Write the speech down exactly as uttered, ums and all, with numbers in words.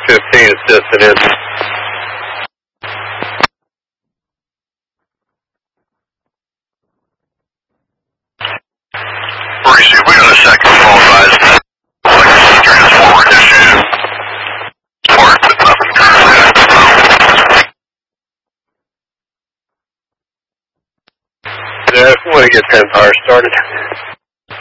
fifteen is distant in. Receive, we got a second call advised. Legacy transformer issue. Park, but nothing currently. Yeah, if we want to get Penn Power started.